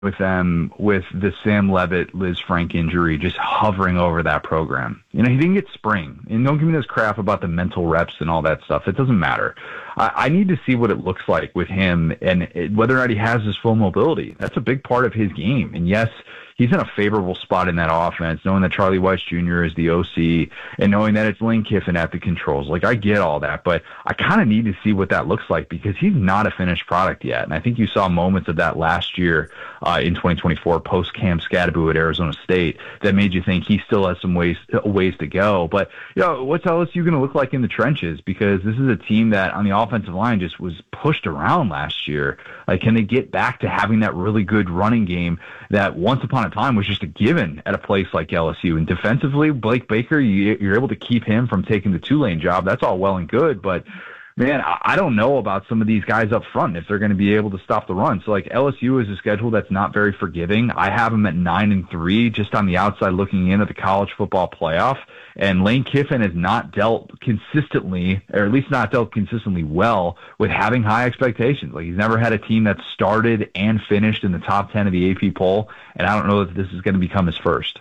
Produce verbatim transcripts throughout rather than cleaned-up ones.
with them with the Sam Levitt, Liz Frank injury just hovering over that program. You know, he didn't get spring. And don't give me this crap about the mental reps and all that stuff. It doesn't matter. I, I need to see what it looks like with him and it, whether or not he has his full mobility. That's a big part of his game. And yes, he's in a favorable spot in that offense, knowing that Charlie Weiss Junior is the O C and knowing that it's Lane Kiffin at the controls. Like, I get all that, but I kind of need to see what that looks like because he's not a finished product yet. And I think you saw moments of that last year uh, in twenty twenty-four post-Cam Scadaboo at Arizona State that made you think he still has some ways ways to go. But, you know, what's L S U going to look like in the trenches? Because this is a team that on the offensive line just was pushed around last year. Like, can they get back to having that really good running game that once upon a time was just a given at a place like L S U? And defensively, Blake Baker, you, you're able to keep him from taking the Tulane job. That's all well and good, but man, I don't know about some of these guys up front if they're going to be able to stop the run. So like L S U is a schedule that's not very forgiving. I have them at nine and three, just on the outside looking in at the college football playoff. And Lane Kiffin has not dealt consistently, or at least not dealt consistently well with having high expectations. Like, he's never had a team that started and finished in the top ten of the A P poll. And I don't know if this is going to become his first.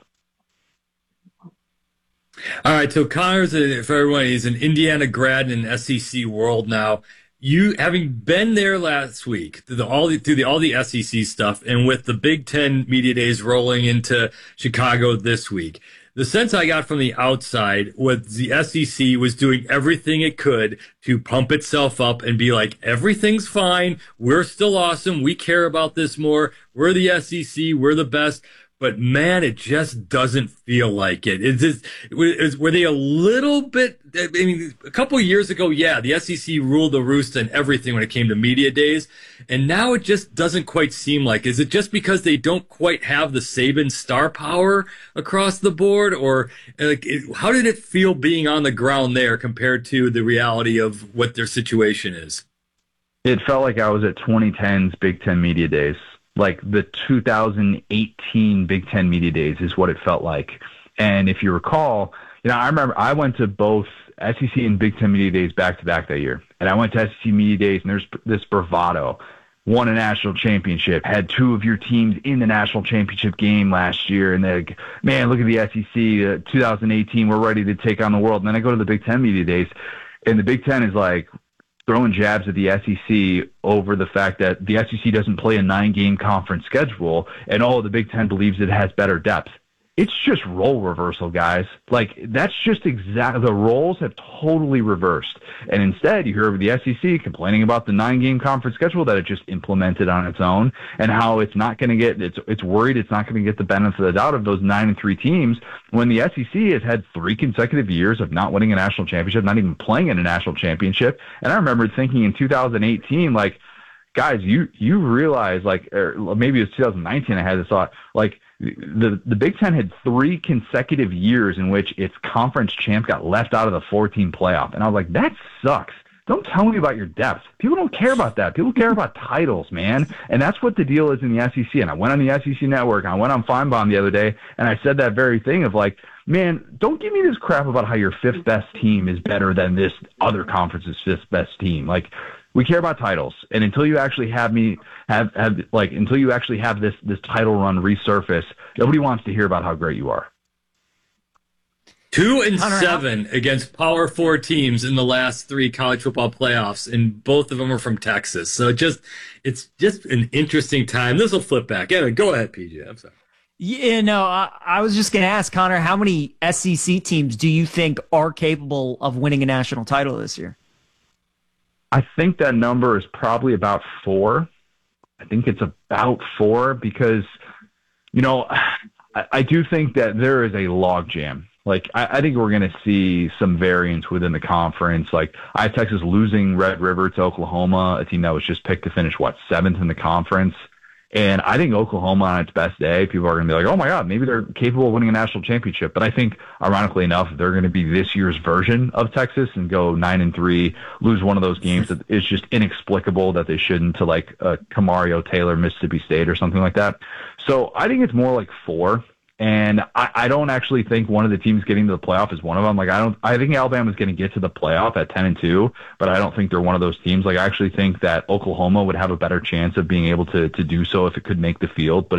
All right, so Connor's, a, for everyone, he's an Indiana grad in an S E C world now. You, having been there last week through the all the, through the all the S E C stuff, and with the Big Ten media days rolling into Chicago this week, the sense I got from the outside was the S E C was doing everything it could to pump itself up and be like, everything's fine, we're still awesome, we care about this more, we're the S E C, we're the best. But man, it just doesn't feel like it. Is this, is, were they a little bit, I mean, a couple of years ago, yeah, the S E C ruled the roost and everything when it came to media days. And now it just doesn't quite seem like, is it just because they don't quite have the Saban star power across the board? Or like, it, how did it feel being on the ground there compared to the reality of what their situation is? It felt like I was at twenty ten's Big Ten media days. Like the two thousand eighteen Big Ten media days is what it felt like. And if you recall, you know, I remember I went to both S E C and Big Ten media days back to back that year. And I went to S E C media days and there's this bravado, won a national championship, had two of your teams in the national championship game last year. And they're like, man, look at the S E C, uh, two thousand eighteen, we're ready to take on the world. And then I go to the Big Ten media days and the Big Ten is like, throwing jabs at the S E C over the fact that the S E C doesn't play a nine-game conference schedule, and oh, the Big Ten believes it has better depth. It's just role reversal, guys. Like, that's just exactly, the roles have totally reversed. And instead, you hear the S E C complaining about the nine-game conference schedule that it just implemented on its own, and how it's not going to get, it's it's worried it's not going to get the benefit of the doubt of those nine and three teams, when the S E C has had three consecutive years of not winning a national championship, not even playing in a national championship. And I remember thinking in two thousand eighteen, like, guys, you you realize, like, or maybe it was two thousand nineteen, I had this thought, like, the the Big Ten had three consecutive years in which its conference champ got left out of the four-team playoff. And I was like, that sucks. Don't tell me about your depth. People don't care about that. People care about titles, man. And that's what the deal is in the S E C. And I went on the S E C Network, and I went on Feinbaum the other day, and I said that very thing of like, man, don't give me this crap about how your fifth best team is better than this other conference's fifth best team. Like, we care about titles, and until you actually have me have have like until you actually have this this title run resurface, nobody wants to hear about how great you are. Two and seven against Power Four teams in the last three college football playoffs, and both of them are from Texas. So just it's just an interesting time. This will flip back. Yeah, go ahead, P J. I'm sorry. Yeah, no, I, I was just going to ask, Connor, how many S E C teams do you think are capable of winning a national title this year? I think that number is probably about four. I think it's about four because, you know, I, I do think that there is a logjam. Like, I, I think we're going to see some variance within the conference. Like, I have Texas losing Red River to Oklahoma, a team that was just picked to finish, what, seventh in the conference. And I think Oklahoma on its best day, people are going to be like, oh, my God, maybe they're capable of winning a national championship. But I think, ironically enough, they're going to be this year's version of Texas and go nine and three, lose one of those games that is just inexplicable that they shouldn't, to like uh, Camario Taylor, Mississippi State or something like that. So I think it's more like four. And I, I don't actually think one of the teams getting to the playoff is one of them. Like, I don't, I think Alabama's going to get to the playoff at ten and two, but I don't think they're one of those teams. Like, I actually think that Oklahoma would have a better chance of being able to, to do so if it could make the field. But